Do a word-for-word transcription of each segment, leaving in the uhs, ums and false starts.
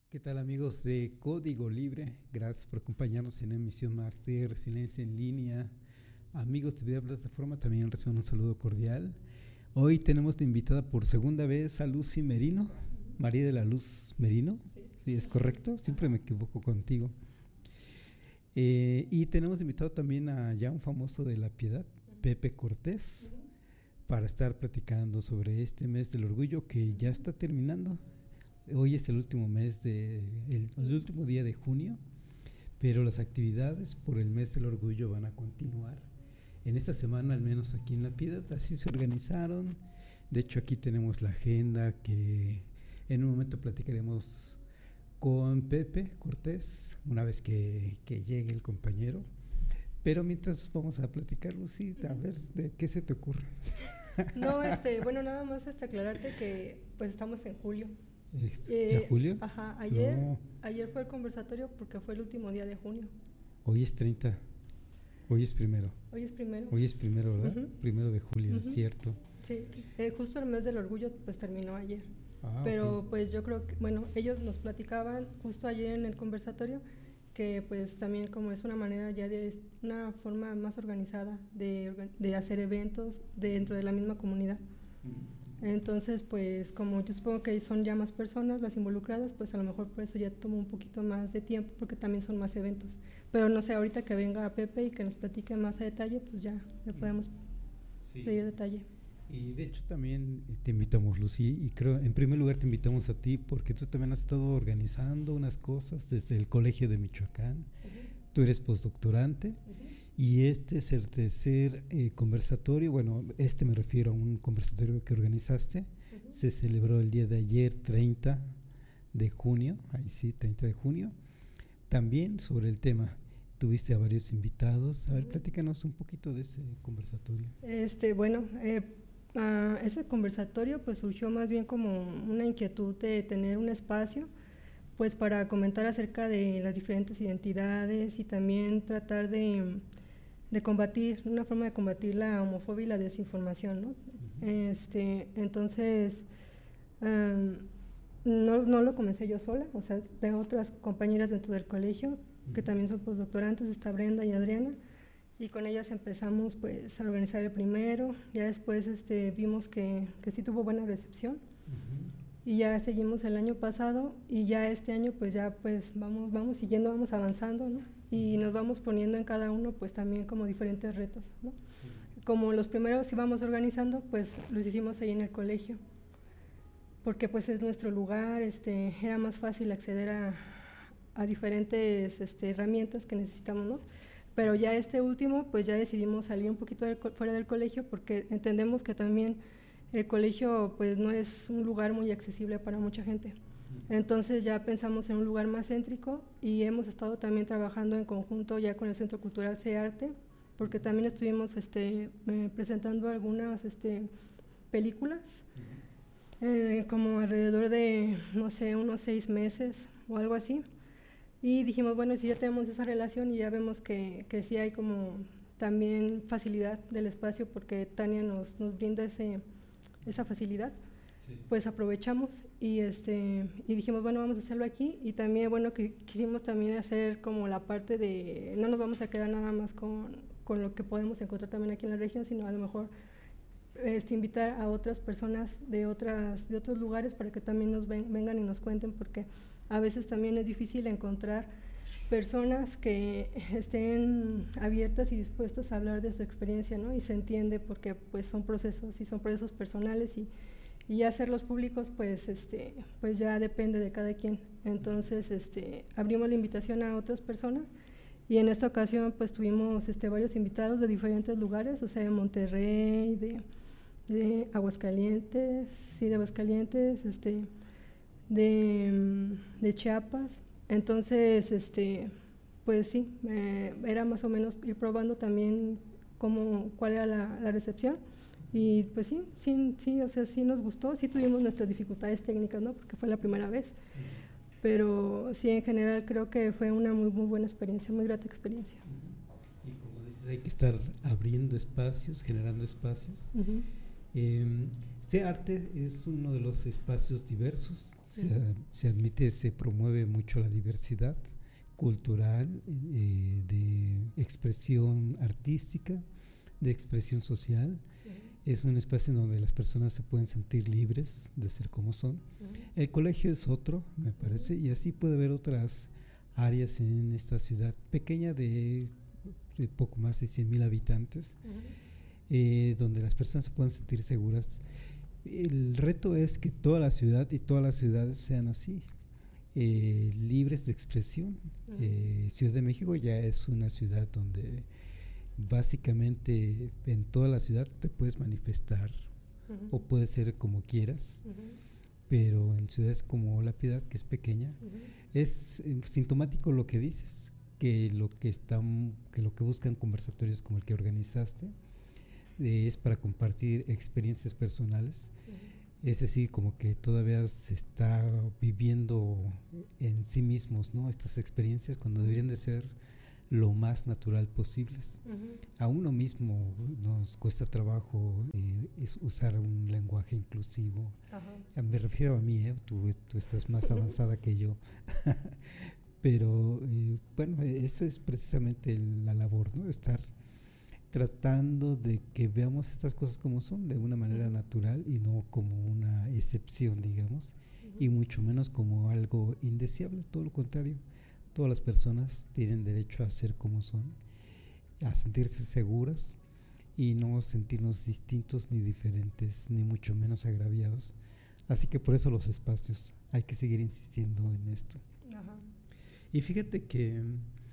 ¿Qué tal, amigos de Código Libre? Gracias por acompañarnos en la emisión más de Resiliencia en Línea. Amigos de Vida Plataforma, también reciban un saludo cordial. Hoy tenemos de invitada por segunda vez a Lucy Merino, María de la Luz Merino. ¿Sí es correcto? Siempre me equivoco contigo. Eh, y tenemos de invitado también a ya un famoso de la Piedad, Pepe Cortés, para estar platicando sobre este mes del orgullo que ya está terminando. Hoy es el último mes de el, el último día de junio, pero las actividades por el mes del orgullo van a continuar. En esta semana, al menos aquí en La Piedad, así se organizaron. De hecho, aquí tenemos la agenda que en un momento platicaremos con Pepe Cortés, una vez que, que llegue el compañero. Pero mientras vamos a platicar, Lucy, a ver, ¿de qué se te ocurre? No, este, bueno, nada más este, aclararte que pues estamos en julio. ¿Ya eh, julio? Ajá, ayer, no. ayer fue el conversatorio porque fue el último día de junio. Hoy es treinta, hoy es primero. Hoy es primero. Hoy es primero, ¿verdad? Uh-huh. Primero de julio, uh-huh. ¿Cierto? Sí, eh, justo el mes del orgullo pues terminó ayer. Ah, pero okay. Pues yo creo que, bueno, ellos nos platicaban justo ayer en el conversatorio que pues también como es una manera ya de, una forma más organizada de, de hacer eventos dentro de la misma comunidad. Uh-huh. Entonces, pues como yo supongo que son ya más personas las involucradas, pues a lo mejor por eso ya toma un poquito más de tiempo, porque también son más eventos. Pero no sé, ahorita que venga Pepe y que nos platique más a detalle, pues ya le podemos sí. pedir detalle. Y de hecho también te invitamos, Lucy, y creo en primer lugar te invitamos a ti porque tú también has estado organizando unas cosas desde el Colegio de Michoacán. Uh-huh. Tú eres postdoctorante. Uh-huh. Y este es el tercer eh, conversatorio, bueno, este me refiero a un conversatorio que organizaste, uh-huh. Se celebró el día de ayer, treinta de junio, ahí sí, treinta de junio, también sobre el tema. Tuviste a varios invitados, a ver, platícanos un poquito de ese conversatorio. Este, bueno, eh, uh, ese conversatorio pues surgió más bien como una inquietud de tener un espacio pues para comentar acerca de las diferentes identidades y también tratar de de combatir, una forma de combatir la homofobia y la desinformación, ¿no? Uh-huh. Este, entonces, um, no, no lo comencé yo sola, o sea, tengo otras compañeras dentro del colegio uh-huh. que también son postdoctorantes, está Brenda y Adriana, y con ellas empezamos pues a organizar el primero, ya después este, vimos que, que sí tuvo buena recepción, uh-huh. y ya seguimos el año pasado, y ya este año pues ya pues vamos, vamos siguiendo, vamos avanzando, ¿no? Y nos vamos poniendo en cada uno pues también como diferentes retos, ¿no? Sí. Como los primeros íbamos organizando, pues los hicimos ahí en el colegio, porque pues es nuestro lugar, este, era más fácil acceder a, a diferentes este, herramientas que necesitamos, ¿no? Pero ya este último, pues ya decidimos salir un poquito del, fuera del colegio, porque entendemos que también el colegio pues no es un lugar muy accesible para mucha gente. Entonces ya pensamos en un lugar más céntrico y hemos estado también trabajando en conjunto ya con el Centro Cultural CEARTE, porque también estuvimos este, eh, presentando algunas este, películas, eh, como alrededor de, no sé, unos seis meses o algo así. Y dijimos, bueno, si ya tenemos esa relación y ya vemos que, que sí hay como también facilidad del espacio, porque Tania nos, nos brinda ese, esa facilidad, sí. Pues aprovechamos y este y dijimos, bueno, vamos a hacerlo aquí. Y también, bueno, que quisimos también hacer como la parte de, no nos vamos a quedar nada más con, con lo que podemos encontrar también aquí en la región, sino a lo mejor este, invitar a otras personas de, otras, de otros lugares para que también nos ven, vengan y nos cuenten, porque a veces también es difícil encontrar personas que estén abiertas y dispuestas a hablar de su experiencia, ¿no? Y se entiende porque pues son procesos y son procesos personales y y hacerlos públicos pues este pues ya depende de cada quien. Entonces este abrimos la invitación a otras personas y en esta ocasión pues tuvimos este varios invitados de diferentes lugares, o sea, de Monterrey, de, de Aguascalientes, sí, de Aguascalientes, este de, de Chiapas. Entonces este pues sí, eh, era más o menos ir probando también cómo, cuál era la, la recepción. Y pues sí, sí, sí, o sea, sí nos gustó, sí tuvimos nuestras dificultades técnicas, ¿no? Porque fue la primera vez, uh-huh. Pero sí, en general creo que fue una muy, muy buena experiencia, muy grata experiencia. Uh-huh. Y como dices, hay que estar abriendo espacios, generando espacios. Uh-huh. Eh, este arte es uno de los espacios diversos, Sí. se, se admite, se promueve mucho la diversidad cultural, eh, de expresión artística, de expresión social. Uh-huh. Es un espacio en donde las personas se pueden sentir libres de ser como son. Uh-huh. El colegio es otro, me parece, y así puede haber otras áreas en esta ciudad pequeña de, de poco más de cien mil habitantes, Uh-huh. eh, donde las personas se puedan sentir seguras. El reto es que toda la ciudad y todas las ciudades sean así, eh, libres de expresión. Uh-huh. Eh, Ciudad de México ya es una ciudad donde básicamente en toda la ciudad te puedes manifestar, uh-huh, o puede ser como quieras, uh-huh, pero en ciudades como La Piedad, que es pequeña, uh-huh, es eh, sintomático lo que dices, que lo que están, que lo que buscan conversatorios como el que organizaste eh, es para compartir experiencias personales, uh-huh, es decir, como que todavía se está viviendo en sí mismos, ¿no?, estas experiencias cuando deberían de ser lo más natural posibles. Uh-huh. A uno mismo nos cuesta trabajo eh, es usar un lenguaje inclusivo. Uh-huh. Me refiero a mí, ¿eh? tú, tú estás más avanzada que yo. Pero eh, bueno, eso es precisamente la labor, ¿no? Estar tratando de que veamos estas cosas como son, de una manera uh-huh. natural y no como una excepción, digamos, uh-huh. y mucho menos como algo indeseable, todo lo contrario. Todas las personas tienen derecho a ser como son, a sentirse seguras y no sentirnos distintos ni diferentes, ni mucho menos agraviados. Así que por eso los espacios, hay que seguir insistiendo en esto. Ajá. Y fíjate que,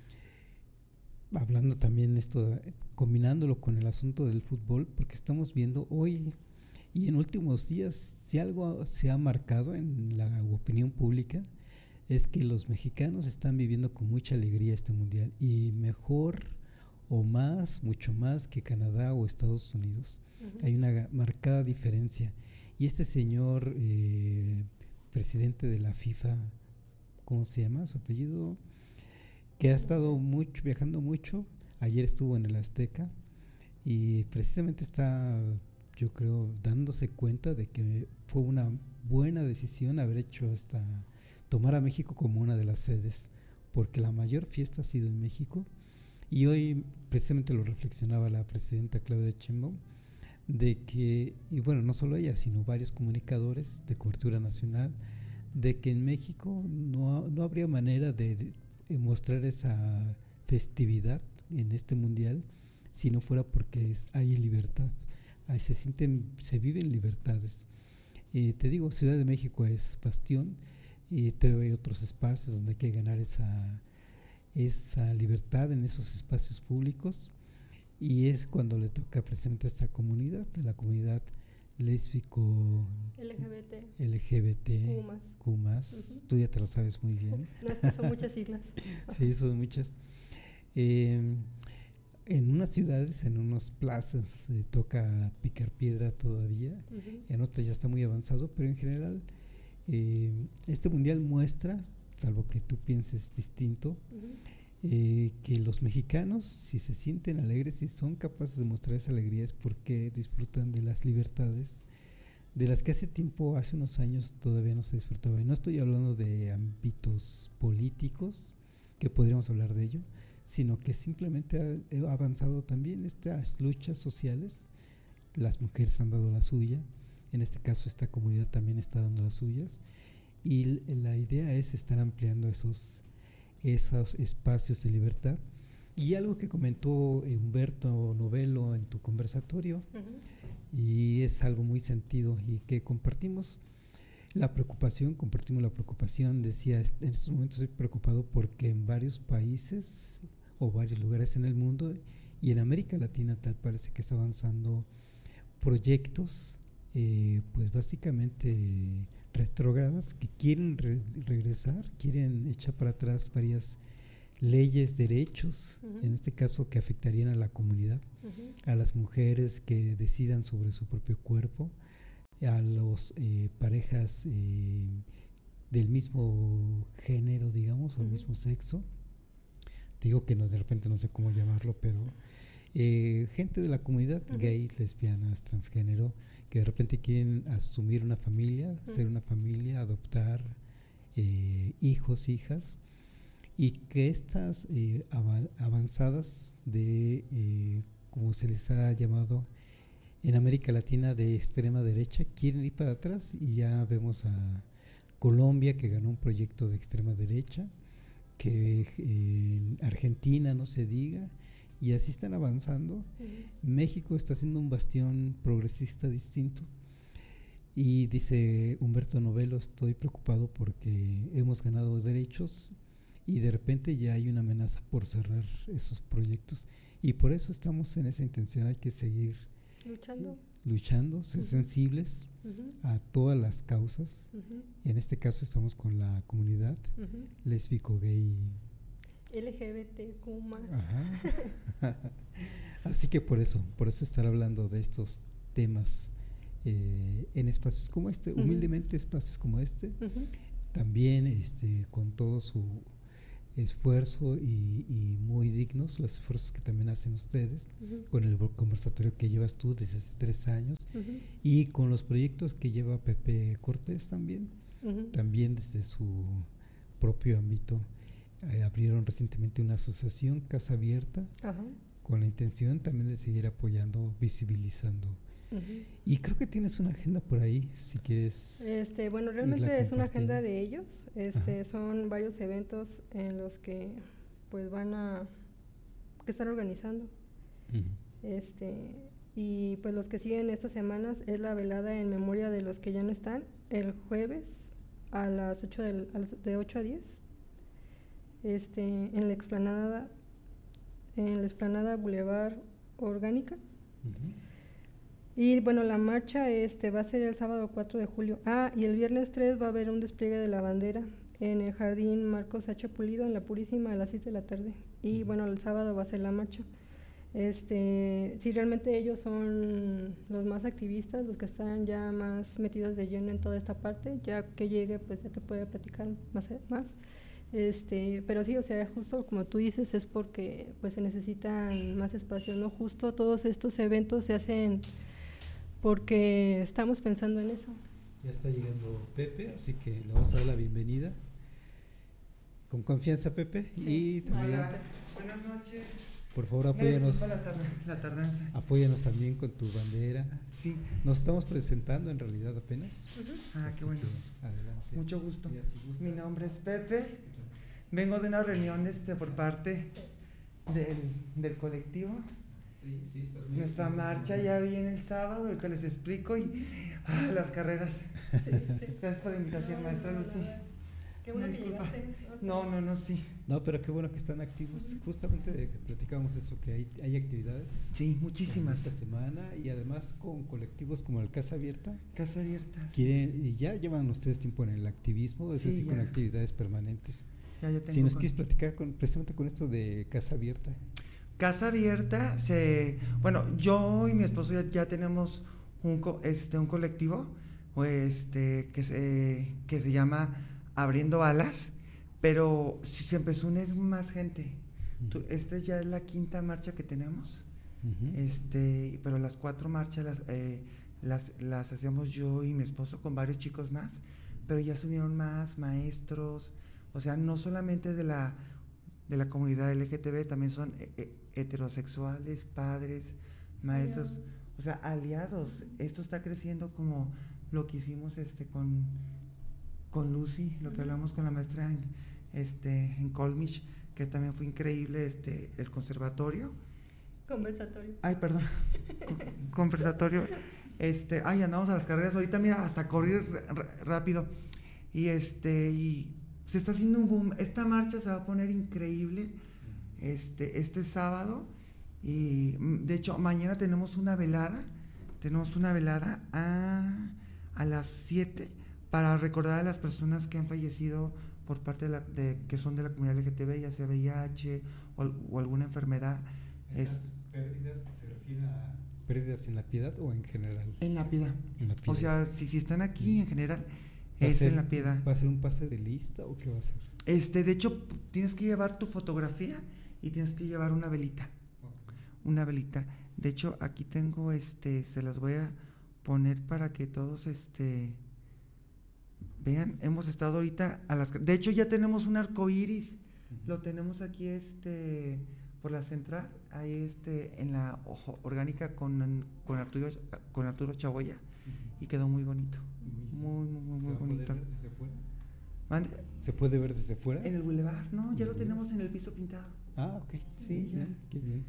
hablando también esto, combinándolo con el asunto del fútbol, porque estamos viendo hoy y en últimos días, si algo se ha marcado en la opinión pública, es que los mexicanos están viviendo con mucha alegría este mundial, y mejor o más, mucho más que Canadá o Estados Unidos. Uh-huh. Hay una marcada diferencia. Y este señor, eh, presidente de la FIFA, ¿cómo se llama su apellido? Que ha estado mucho, viajando mucho, ayer estuvo en el Azteca y precisamente está, yo creo, dándose cuenta de que fue una buena decisión haber hecho esta, tomar a México como una de las sedes, porque la mayor fiesta ha sido en México. Y hoy precisamente lo reflexionaba la presidenta Claudia Sheinbaum, de que, y bueno, no solo ella, sino varios comunicadores de cobertura nacional, de que en México no, no habría manera de, de mostrar esa festividad en este mundial si no fuera porque es, hay libertad, ahí se sienten, se viven libertades. Eh, te digo, Ciudad de México es bastión, y todavía hay otros espacios donde hay que ganar esa, esa libertad en esos espacios públicos, y es cuando le toca precisamente a esta comunidad, a la comunidad lésbico, L G B T, L G B T, Q más, uh-huh. Tú ya te lo sabes muy bien. No, es que son muchas siglas. Sí, son muchas. Eh, en unas ciudades, en unas plazas, eh, toca picar piedra todavía, uh-huh. En otras ya está muy avanzado, pero en general eh, este mundial muestra, salvo que tú pienses distinto, uh-huh. eh, que los mexicanos, si se sienten alegres y son capaces de mostrar esa alegría, es porque disfrutan de las libertades de las que hace tiempo, hace unos años, todavía no se disfrutaba. Y no estoy hablando de ámbitos políticos, que podríamos hablar de ello, sino que simplemente ha, ha avanzado también estas luchas sociales. Las mujeres han dado la suya, en este caso esta comunidad también está dando las suyas, y la idea es estar ampliando esos, esos espacios de libertad. Y algo que comentó Humberto Novello en tu conversatorio, uh-huh. y es algo muy sentido y que compartimos la preocupación, compartimos la preocupación, decía, en estos momentos estoy preocupado porque en varios países o varios lugares en el mundo y en América Latina tal parece que está avanzando proyectos, eh, pues básicamente retrógradas, que quieren re- regresar, quieren echar para atrás varias leyes, derechos, uh-huh. en este caso que afectarían a la comunidad, uh-huh. a las mujeres que decidan sobre su propio cuerpo, a las eh, parejas eh, del mismo género, digamos, uh-huh. o el mismo sexo. Digo que no, de repente no sé cómo llamarlo, pero eh, gente de la comunidad, uh-huh. gay, lesbianas, transgénero, que de repente quieren asumir una familia, uh-huh. ser una familia, adoptar eh, hijos, hijas, y que estas eh, av- avanzadas de, eh, como se les ha llamado en América Latina, de extrema derecha, quieren ir para atrás, y ya vemos a Colombia, que ganó un proyecto de extrema derecha, que eh, en Argentina no se diga, y así están avanzando. Uh-huh. México está siendo un bastión progresista distinto, y dice Humberto Novelo: estoy preocupado porque hemos ganado derechos y de repente ya hay una amenaza por cerrar esos proyectos, y por eso estamos en esa intención. Hay que seguir luchando, eh, luchando, ser uh-huh. sensibles uh-huh. a todas las causas, uh-huh. y en este caso estamos con la comunidad uh-huh. lésbico, gay, L G B T Q más. Ajá. Así que por eso, por eso estar hablando de estos temas eh, en espacios como este, uh-huh. humildemente espacios como este, uh-huh. también este, con todo su esfuerzo y, y muy dignos los esfuerzos que también hacen ustedes, uh-huh. con el conversatorio que llevas tú desde hace tres años, uh-huh. y con los proyectos que lleva Pepe Cortés también, uh-huh. también desde su propio ámbito. Eh, abrieron recientemente una asociación, Casa Abierta, uh-huh. con la intención también de seguir apoyando, visibilizando. Uh-huh. Y creo que tienes una agenda por ahí, si quieres. Este, bueno, realmente es una agenda de ellos. Este, son varios eventos en los que pues van a que están organizando. Uh-huh. Este, y pues los que siguen estas semanas es la velada en memoria de los que ya no están, el jueves a las ocho del, de ocho a diez. Este, en la explanada en la explanada Boulevard Orgánica. Uh-huh. Y bueno, la marcha este va a ser el sábado cuatro de julio. Ah, y el viernes tres va a haber un despliegue de la bandera en el Jardín Marcos H. Pulido, en La Purísima, a las seis de la tarde. Y bueno, el sábado va a ser la marcha. Este, sí, realmente ellos son los más activistas, los que están ya más metidos de lleno en toda esta parte. Ya que llegue, pues ya te puede platicar más, más. Este, pero sí, o sea, justo como tú dices, es porque pues se necesitan más espacios, ¿no? Justo todos estos eventos se hacen porque estamos pensando en eso. Ya está llegando Pepe, así que le vamos a dar la bienvenida. Con confianza, Pepe. Sí. Y también, hola, buenas noches. Por favor, apóyanos. La, tar la tardanza. Apóyanos también con tu bandera. Sí. Nos estamos presentando en realidad apenas. Uh-huh. Ah, así qué bueno. Que, adelante. Mucho gusto. Si mi nombre es Pepe. Vengo de una reunión este, por parte del, del colectivo. Sí, sí, estás Nuestra marcha ya viene el sábado, ahorita les explico. Y ah, las carreras. Sí, sí. Gracias por la invitación, no, maestra Lucy. Qué bueno que llegaste. No, no, no, sí. No, pero qué bueno que están activos. Uh-huh. Justamente platicábamos eso, que hay, hay actividades. Sí, muchísimas. Esta semana, y además con colectivos como el Casa Abierta. Casa Abierta. Quieren, y ya llevan ustedes tiempo en el activismo, es sí, decir, ya. Con actividades permanentes. Ya, ya tengo si nos con... quieres platicar con, precisamente con esto de Casa Abierta. Casa Abierta, se, bueno, yo y mi esposo ya, ya tenemos un, este, un colectivo este, que, se, que se llama Abriendo Alas, pero se empezó a unir más gente. Uh-huh. Tú, esta ya es la quinta marcha que tenemos, uh-huh. este, pero las cuatro marchas las, eh, las, las hacemos yo y mi esposo con varios chicos más, pero ya se unieron más maestros, o sea, no solamente de la, de la comunidad L G B T, también son eh, heterosexuales, padres, maestros, aliados. O sea, aliados. Esto está creciendo como lo que hicimos este con, con Lucy, lo que hablamos con la maestra en, este, en Colmich, que también fue increíble, este, el conservatorio. Conversatorio. Ay, perdón. Conversatorio. Este, ay, andamos a las carreras ahorita, mira, hasta correr rápido. Y este, y se está haciendo un boom. Esta marcha se va a poner increíble este, este sábado. Y de hecho, mañana tenemos una velada. Tenemos una velada a, a las siete para recordar a las personas que han fallecido por parte de la, de, que son de la comunidad L G B T, ya sea V I H o, o alguna enfermedad. ¿Estas es, pérdidas se refieren a pérdidas en la Piedad o en general? En la Piedad. En la Piedad. O sea, si, si están aquí en general, es ser, en la Piedad. ¿Va a ser un pase de lista o qué va a ser? Este, de hecho, tienes que llevar tu fotografía y tienes que llevar una velita. Okay. una velita. De hecho, aquí tengo, este, se las voy a poner para que todos, este, vean, hemos estado ahorita a las... De hecho, ya tenemos un arco iris, uh-huh. Lo tenemos aquí, este, por la central, ahí, este, en la ojo, orgánica con, con Arturo, con Arturo Chaboya, uh-huh. Y quedó muy bonito, muy, muy, muy, muy bonito. ¿Se puede ver desde fuera? ¿Mande? ¿Se puede ver desde fuera? En el bulevar, no, ya uh-huh. Lo tenemos en el piso pintado. Ah, ok. Sí, ya. Qué bien.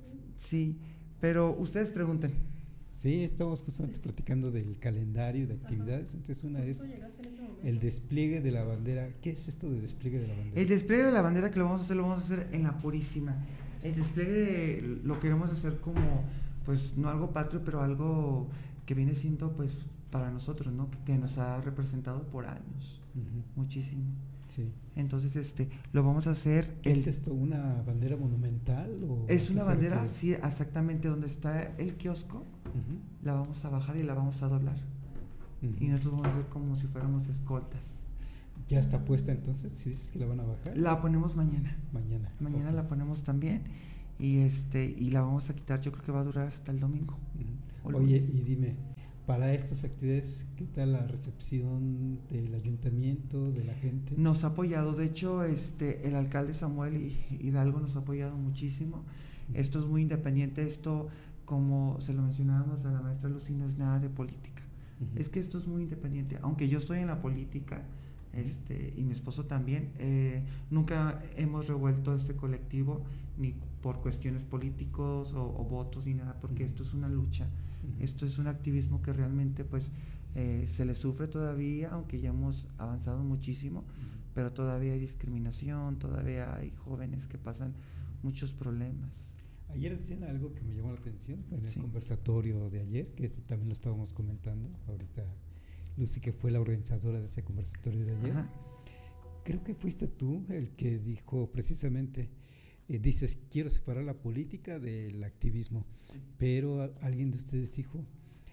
Sí, pero ustedes pregunten. Sí, estamos justamente platicando del calendario de actividades. Entonces, una es el despliegue de la bandera. ¿Qué es esto de despliegue de la bandera? El despliegue de la bandera que lo vamos a hacer, lo vamos a hacer en la Purísima. El despliegue de, lo queremos hacer como, pues, no algo patrio, pero algo que viene siendo, pues, para nosotros, ¿no? Que, que nos ha representado por años, uh-huh. Muchísimo. Sí. Entonces, este, lo vamos a hacer. ¿Qué el, es esto? ¿Una bandera monumental? O es una bandera, sí, exactamente, donde está el kiosco, uh-huh. La vamos a bajar y la vamos a doblar. Uh-huh. Y nosotros vamos a hacer como si fuéramos escoltas. ¿Ya está puesta entonces? ¿Sí dices que la van a bajar? La ponemos mañana. Mañana. Mañana okay. La ponemos también. Y este, y la vamos a quitar, yo creo que va a durar hasta el domingo. Uh-huh. Oye, y dime, para estas actividades, ¿qué tal la recepción del ayuntamiento, de la gente? Nos ha apoyado, de hecho, este, el alcalde Samuel Hidalgo nos ha apoyado muchísimo. Uh-huh. Esto es muy independiente, esto, como se lo mencionábamos a la maestra Lucy, no es nada de política. Uh-huh. Es que esto es muy independiente, aunque yo estoy en la política, este, y mi esposo también, eh, nunca hemos revuelto este colectivo, ni por cuestiones políticos o, o votos, ni nada, porque uh-huh. Esto es una lucha. Esto es un activismo que realmente pues eh, se le sufre todavía, aunque ya hemos avanzado muchísimo, uh-huh. Pero todavía hay discriminación, todavía hay jóvenes que pasan muchos problemas. Ayer decían algo que me llamó la atención en el sí. conversatorio de ayer, que también lo estábamos comentando ahorita, Lucy, que fue la organizadora de ese conversatorio de ayer. Ajá. Creo que fuiste tú el que dijo precisamente, Eh, dices, quiero separar la política del activismo, sí. Pero a, alguien de ustedes dijo,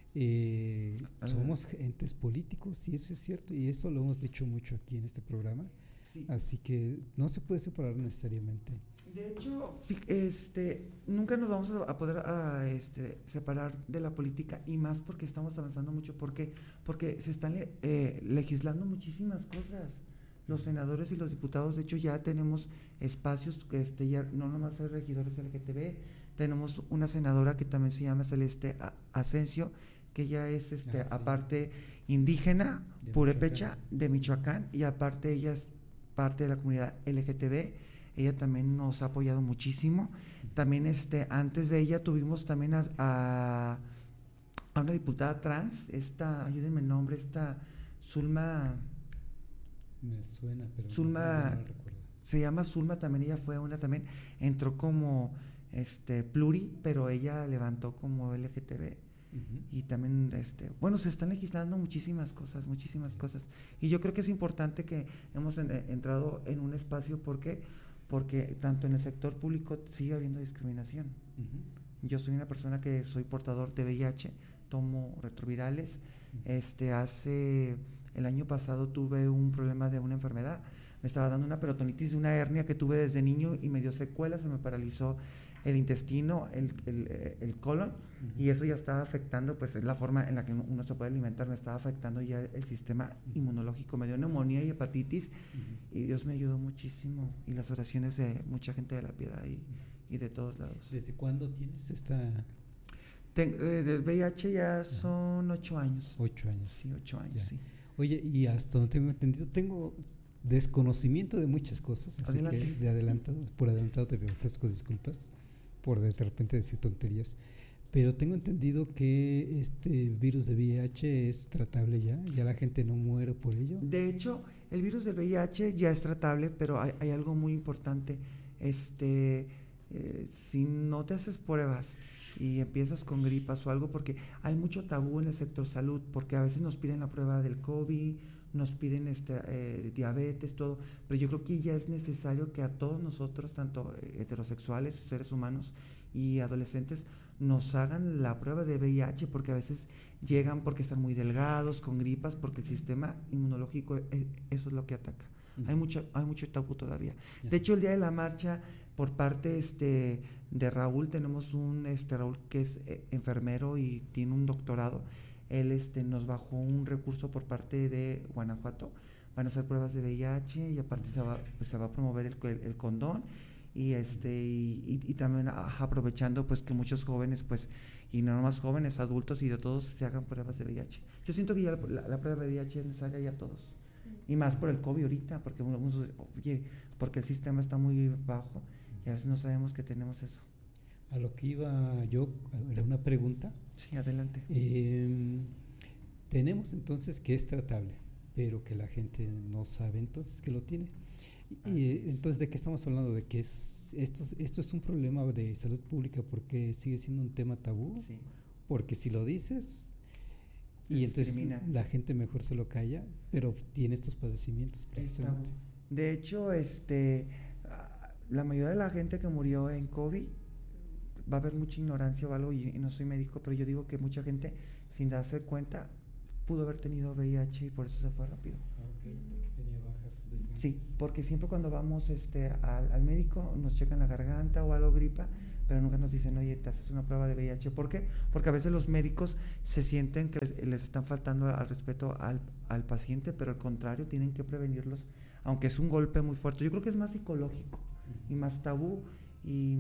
eh, somos entes políticos, y eso es cierto, y eso lo hemos dicho mucho aquí en este programa, sí. Así que no se puede separar necesariamente. De hecho, este, nunca nos vamos a poder a, este, separar de la política, y más porque estamos avanzando mucho, porque, porque se están eh, legislando muchísimas cosas. Los senadores y los diputados, de hecho, ya tenemos espacios, este, ya no nomás hay regidores L G T B, tenemos una senadora que también se llama Celeste Asensio, que ya es, este, ah, sí. Aparte indígena, de purépecha, Michoacán. de Michoacán, y aparte ella es parte de la comunidad L G T B, ella también nos ha apoyado muchísimo. También, este, antes de ella tuvimos también a, a, a una diputada trans, esta, ayúdenme el nombre, esta Zulma... Me suena, pero Zulma, no, no, no recuerdo. Se llama Zulma, también ella fue una, también entró como este pluri, pero ella levantó como L G T B. Uh-huh. Y también, este, bueno, se están legislando muchísimas cosas, muchísimas cosas. Y yo creo que es importante que hemos en, entrado en un espacio, ¿por qué? Porque tanto en el sector público sigue habiendo discriminación. Uh-huh. Yo soy una persona que soy portador de V I H, tomo retrovirales, uh-huh. este, hace... El año pasado tuve un problema de una enfermedad, me estaba dando una peritonitis de una hernia que tuve desde niño y me dio secuelas, se me paralizó el intestino, el, el, el colon, uh-huh. Y eso ya estaba afectando, pues es la forma en la que uno se puede alimentar, me estaba afectando ya el sistema inmunológico, me dio neumonía y hepatitis, uh-huh. Y Dios me ayudó muchísimo, y las oraciones de mucha gente de la Piedad y, y de todos lados. ¿Desde cuándo tienes esta...? Ten, eh, del V I H ya son uh-huh. ocho años. Ocho años. Sí, ocho años, ya. Sí. Oye, y hasta donde tengo entendido, tengo desconocimiento de muchas cosas, así Adelante. que de adelantado, por adelantado te ofrezco disculpas por de repente decir tonterías, pero tengo entendido que este virus de V I H es tratable ya, ya la gente no muere por ello. De hecho, el virus del V I H ya es tratable, pero hay, hay algo muy importante, este, eh, si no te haces pruebas y empiezas con gripas o algo, porque hay mucho tabú en el sector salud, porque a veces nos piden la prueba del COVID, nos piden este eh, diabetes, todo, pero yo creo que ya es necesario que a todos nosotros, tanto heterosexuales, seres humanos y adolescentes, nos hagan la prueba de V I H, porque a veces llegan porque están muy delgados, con gripas, porque el sistema inmunológico, eh, eso es lo que ataca. Uh-huh. Hay mucho, hay mucho tabú todavía. Yeah. De hecho, el día de la marcha, por parte este, de Raúl, tenemos un este, Raúl que es eh, enfermero y tiene un doctorado. Él este, nos bajó un recurso por parte de Guanajuato. Van a hacer pruebas de V I H y aparte se va, pues, se va a promover el, el, el condón. Y este y, y, y también ajá, aprovechando pues que muchos jóvenes pues y no más jóvenes, adultos y de todos se hagan pruebas de V I H. Yo siento que ya la, la prueba de V I H es necesaria ya a todos y más por el COVID ahorita porque uno, uno, oye, porque el sistema está muy bajo y a veces no sabemos que tenemos eso. A lo que iba yo, era una pregunta. Sí, adelante. Eh, tenemos entonces que es tratable, pero que la gente no sabe entonces que lo tiene. Y entonces, ¿de qué estamos hablando? De que es, esto, esto es un problema de salud pública porque sigue siendo un tema tabú. Sí. Porque si lo dices, y entonces la gente mejor se lo calla, pero tiene estos padecimientos precisamente. De hecho, este, la mayoría de la gente que murió en COVID, va a haber mucha ignorancia o algo, y no soy médico, pero yo digo que mucha gente, sin darse cuenta, pudo haber tenido V I H y por eso se fue rápido. Ah, ok, porque tenía bajas defensas. Sí, porque siempre cuando vamos este, al, al médico nos checan la garganta o algo gripa, pero nunca nos dicen, oye, te haces una prueba de V I H. ¿Por qué? Porque a veces los médicos se sienten que les, les están faltando al respeto al, al paciente, pero al contrario, tienen que prevenirlos, aunque es un golpe muy fuerte. Yo creo que es más psicológico uh-huh. y más tabú y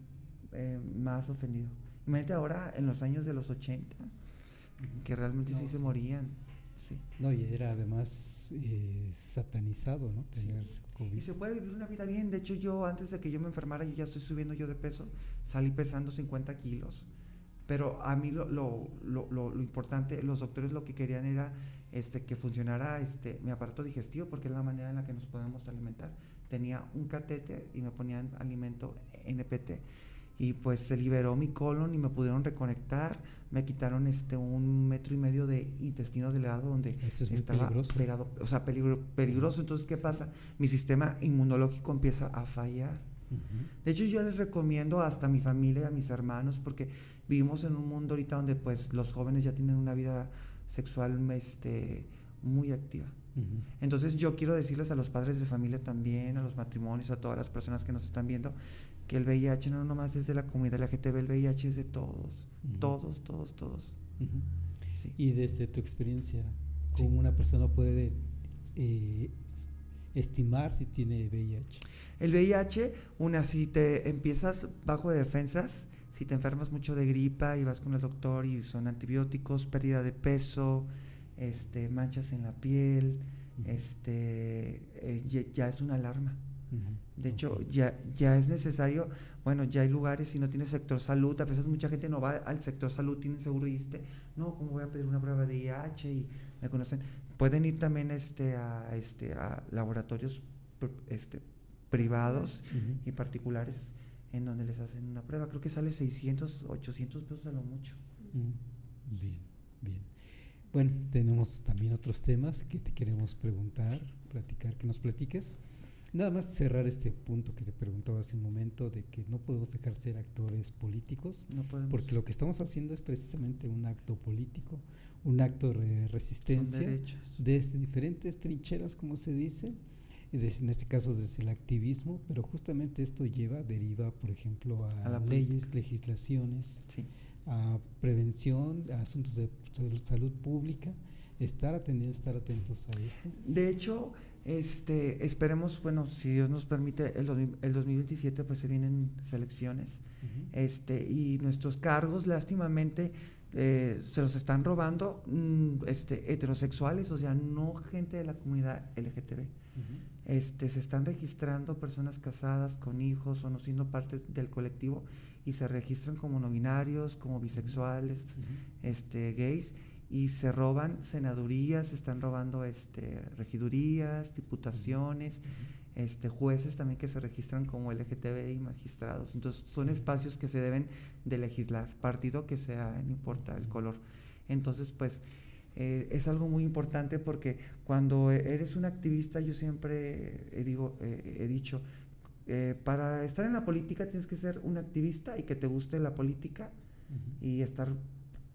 eh, más ofendido. Imagínate ahora en los años de los ochenta, uh-huh. que realmente no, sí, sí se morían. Sí. No, y era además eh, satanizado, ¿no? Tener sí. COVID. Y se puede vivir una vida bien. De hecho, yo antes de que yo me enfermara, yo ya estoy subiendo yo de peso. Salí pesando cincuenta kilos. Pero a mí lo, lo, lo, lo, lo importante, los doctores lo que querían era este, que funcionara este, mi aparato digestivo, porque es la manera en la que nos podemos alimentar. Tenía un catéter y me ponían alimento N P T. Y pues se liberó mi colon y me pudieron reconectar, me quitaron este un metro y medio de intestino delgado donde Eso es estaba peligroso. pegado, o sea, peligro, peligroso. Entonces, ¿qué sí. pasa? Mi sistema inmunológico empieza a fallar. Uh-huh. De hecho, yo les recomiendo hasta a mi familia, a mis hermanos, porque vivimos en un mundo ahorita donde pues los jóvenes ya tienen una vida sexual este, muy activa. Uh-huh. Entonces, yo quiero decirles a los padres de familia también, a los matrimonios, a todas las personas que nos están viendo, que el V I H no nomás es de la comunidad L G T B, el V I H es de todos, uh-huh. todos, todos, todos. Uh-huh. Sí. Y desde tu experiencia, ¿cómo sí. una persona puede eh, estimar si tiene V I H? El V I H, una, si te empiezas bajo de defensas, si te enfermas mucho de gripa y vas con el doctor y son antibióticos, pérdida de peso, este, manchas en la piel, uh-huh. este, eh, ya, ya es una alarma. De hecho, okay. ya, ya es necesario, bueno, ya hay lugares, si no tienes sector salud, a veces mucha gente no va al sector salud, tienen seguro y este, no, ¿cómo voy a pedir una prueba de V I H? Y me conocen. Pueden ir también este, a, este, a laboratorios este, privados uh-huh. y particulares en donde les hacen una prueba. Creo que sale seiscientos, ochocientos pesos a lo mucho. Uh-huh. Bien, bien. Bueno, tenemos también otros temas que te queremos preguntar, sí. platicar, que nos platiques. Nada más cerrar este punto que te preguntaba hace un momento de que no podemos dejar ser actores políticos, no porque lo que estamos haciendo es precisamente un acto político, un acto de resistencia desde diferentes trincheras, como se dice, en este caso desde el activismo, pero justamente esto lleva, deriva, por ejemplo, a, a leyes, política. legislaciones, sí. a prevención, a asuntos de salud pública, estar atendiendo, estar atentos a esto. De hecho, este, esperemos, bueno, si Dios nos permite, el, dos mil, el dos mil veintisiete pues se vienen selecciones, uh-huh. este, y nuestros cargos, lástimamente, eh, se los están robando mm, este, heterosexuales, o sea, no gente de la comunidad L G T B. Uh-huh. Este, se están registrando personas casadas con hijos o no siendo parte del colectivo y se registran como no binarios, como bisexuales, uh-huh. este, gays, y se roban senadurías, se están robando este, regidurías, diputaciones, uh-huh. este, jueces también que se registran como L G T B y magistrados. Entonces son sí. espacios que se deben de legislar, partido que sea, no importa el color. Entonces pues eh, es algo muy importante porque cuando eres un activista, yo siempre eh, digo, eh, he dicho, eh, para estar en la política tienes que ser un activista y que te guste la política uh-huh. y estar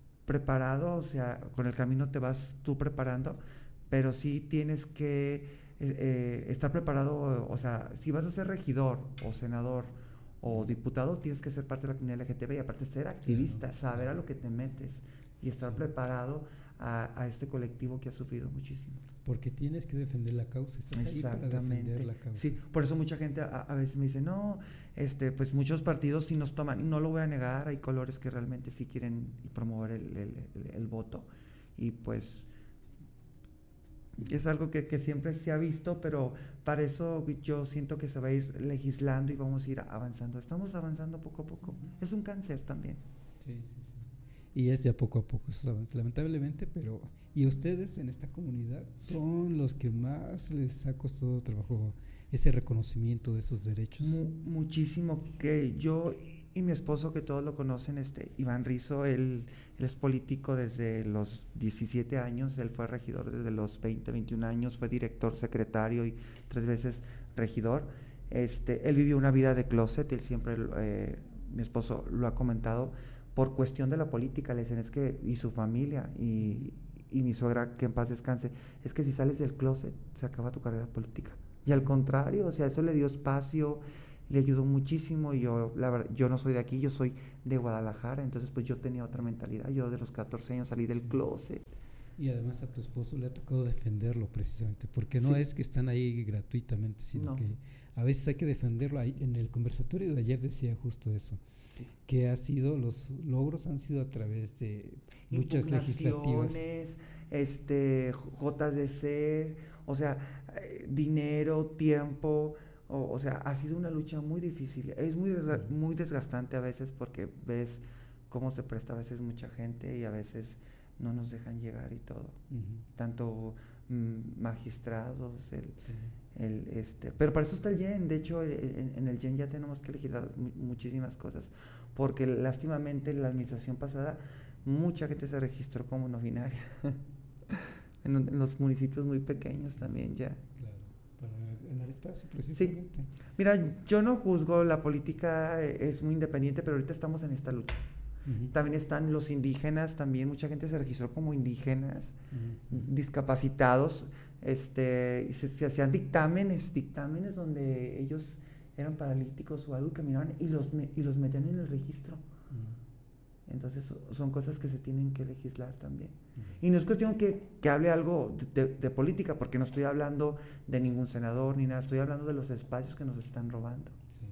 preparado, o sea, con el camino te vas tú preparando, pero sí tienes que eh, eh, estar preparado, o sea, si vas a ser regidor o senador o diputado, tienes que ser parte de la comunidad L G T B y aparte ser activista, claro, saber a lo que te metes y estar sí. preparado a, a este colectivo que ha sufrido muchísimo. Porque tienes que defender la causa, estás ahí para defender la causa. Sí, por eso mucha gente a, a veces me dice, no, este, pues muchos partidos sí nos toman, no lo voy a negar, hay colores que realmente sí quieren promover el, el, el, el voto, y pues es algo que, que siempre se ha visto, pero para eso yo siento que se va a ir legislando y vamos a ir avanzando. Estamos avanzando poco a poco. Uh-huh. Es un cáncer también. Sí, sí, sí. Y es ya poco a poco esos avances, lamentablemente, pero... Y ustedes en esta comunidad son sí. los que más les ha costado trabajo ese reconocimiento de esos derechos. Mu- muchísimo, que yo y mi esposo, que todos lo conocen, este Iván Rizo, él, él es político desde los diecisiete años, él fue regidor desde los veinte, veintiún años, fue director, secretario y tres veces regidor. Este, él vivió una vida de closet, él siempre, eh, mi esposo lo ha comentado, por cuestión de la política, le dicen, es que, y su familia, y, y mi suegra, que en paz descanse, es que si sales del closet, se acaba tu carrera política. Y al contrario, o sea, eso le dio espacio, le ayudó muchísimo, y yo, la verdad, yo no soy de aquí, yo soy de Guadalajara, entonces pues yo tenía otra mentalidad, yo de los catorce años salí del sí. closet. Y además a tu esposo le ha tocado defenderlo precisamente, porque no sí. es que están ahí gratuitamente, sino no. que a veces hay que defenderlo. Ahí, en el conversatorio de ayer decía justo eso, sí. que ha sido, los logros han sido a través de luchas legislativas. Este, J D C, o sea, eh, dinero, tiempo, o, o sea, ha sido una lucha muy difícil, es muy, desga- muy desgastante a veces porque ves cómo se presta a veces mucha gente y a veces no nos dejan llegar y todo, uh-huh. tanto mm, magistrados, el, sí. el, este, pero para eso está el Y E N, de hecho el, en, en el Y E N ya tenemos que legislar mu- muchísimas cosas, porque lástimamente la administración pasada mucha gente se registró como no binaria, en, en los municipios muy pequeños sí. también ya. Claro, para ganar espacio precisamente. Sí. Mira, yo no juzgo, la política es muy independiente, pero ahorita estamos en esta lucha. Uh-huh. También están los indígenas, también mucha gente se registró como indígenas, uh-huh. discapacitados, este, y se, se hacían dictámenes, dictámenes donde ellos eran paralíticos o algo y caminaban y los, y los metían en el registro. Uh-huh. Entonces son cosas que se tienen que legislar también. Uh-huh. Y no es cuestión que, que hable algo de, de, de política, porque no estoy hablando de ningún senador ni nada, estoy hablando de los espacios que nos están robando. Sí.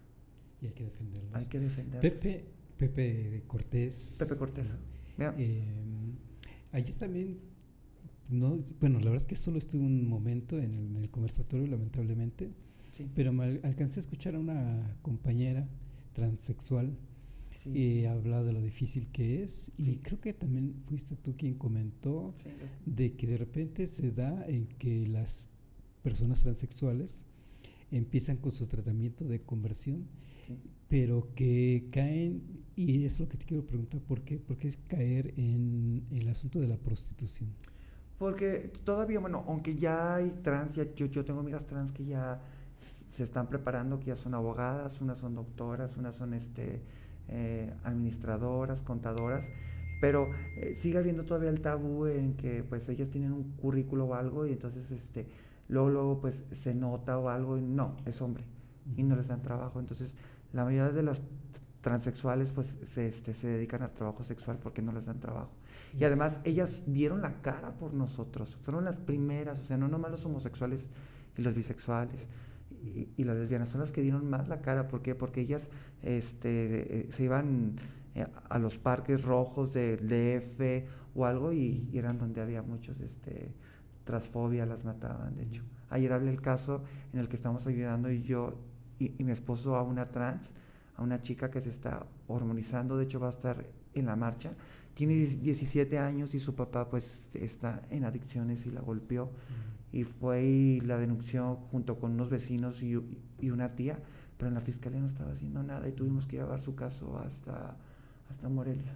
Y hay que defenderlos. Hay que defenderlos. Pepe Pepe de Cortés. Pepe Cortés. Yeah. Eh, ayer también, no, bueno, la verdad es que solo estuve un momento en el, en el conversatorio, lamentablemente, sí. pero me alcancé a escuchar a una compañera transexual sí. y hablar de lo difícil que es, sí. y creo que también fuiste tú quien comentó sí. de que de repente se da en que las personas transexuales empiezan con su tratamiento de conversión, sí. pero que caen, y es lo que te quiero preguntar, ¿por qué? ¿Por qué es caer en, en el asunto de la prostitución? Porque todavía, bueno, aunque ya hay trans, ya, yo, yo tengo amigas trans que ya se están preparando, que ya son abogadas, unas son doctoras, unas son este, eh, administradoras, contadoras, pero eh, sigue habiendo todavía el tabú en que pues ellas tienen un currículo o algo y entonces este, luego, luego pues se nota o algo y no, es hombre, uh-huh. y no les dan trabajo, entonces la mayoría de las transexuales pues se, este, se dedican al trabajo sexual porque no les dan trabajo. Yes. Y además ellas dieron la cara por nosotros, fueron las primeras, o sea, no nomás los homosexuales y los bisexuales y, y las lesbianas, son las que dieron más la cara. ¿Por qué? Porque ellas este, eh, se iban eh, a los parques rojos del D F o algo y, y eran donde había muchos este, transfobia, las mataban, de hecho. Ayer hablé el caso en el que estamos ayudando y yo y, y mi esposo a una trans, a una chica que se está hormonizando, de hecho va a estar en la marcha, tiene diecisiete años y su papá pues está en adicciones y la golpeó, uh-huh. y fue y la denunció junto con unos vecinos y, y una tía, pero en la fiscalía no estaba haciendo nada y tuvimos que llevar su caso hasta, hasta Morelia.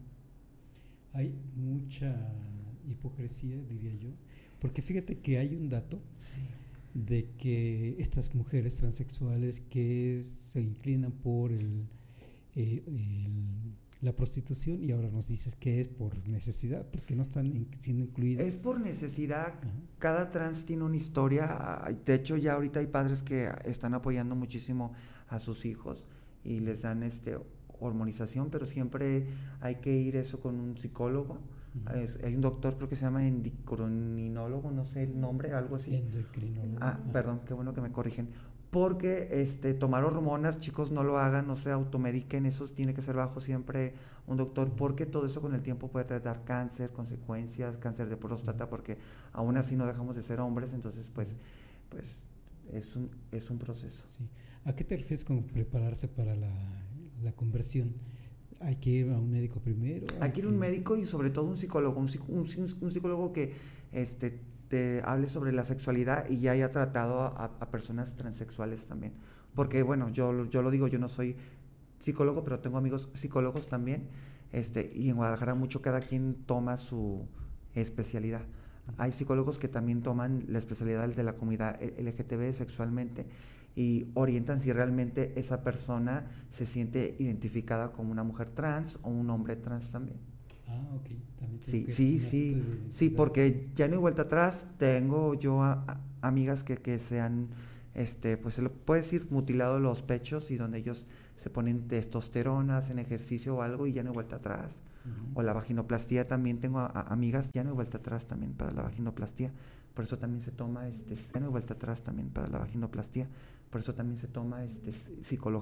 Uh-huh. Hay mucha hipocresía, diría yo, porque fíjate que hay un dato sí. de que estas mujeres transexuales que se inclinan por el, eh, el la prostitución, y ahora nos dices que es por necesidad, porque no están in, siendo incluidos. Es por necesidad. Ajá. Cada trans tiene una historia. De hecho, ya ahorita hay padres que están apoyando muchísimo a sus hijos y les dan este hormonización, pero siempre hay que ir eso con un psicólogo. Uh-huh. Es, hay un doctor, creo que se llama endocrinólogo, no sé el nombre, algo así. Endocrinólogo. Ah, ah, perdón, qué bueno que me corrigen. Porque este, tomar hormonas, chicos, no lo hagan, no se automediquen, eso tiene que ser bajo siempre un doctor, porque todo eso con el tiempo puede tratar cáncer, consecuencias, cáncer de próstata, porque aún así no dejamos de ser hombres, entonces pues, pues es un, es un proceso. Sí. ¿A qué te refieres con prepararse para la, la conversión? ¿Hay que ir a un médico primero? Hay que ir a un médico y sobre todo un psicólogo, un, un, un psicólogo que este, te hable sobre la sexualidad y ya haya tratado a, a personas transexuales también. Porque bueno, yo, yo lo digo, yo no soy psicólogo, pero tengo amigos psicólogos también, este, y en Guadalajara mucho cada quien toma su especialidad. Hay psicólogos que también toman la especialidad de la comunidad L G T B sexualmente y orientan si realmente esa persona se siente identificada como una mujer trans o un hombre trans también. Ah, ok. También sí, que sí, sí, sí, porque ya no hay vuelta atrás. Tengo yo a, a, amigas que, que se han, este, pues se lo puede decir, mutilado los pechos y donde ellos se ponen testosterona, hacen ejercicio o algo y ya no hay vuelta atrás. Uh-huh. O la vaginoplastía también, tengo a, a amigas, ya no hay vuelta atrás también para la vaginoplastía. Por eso también se toma, este, ya no hay vuelta atrás también para la vaginoplastía. Por eso también se toma este, psicología.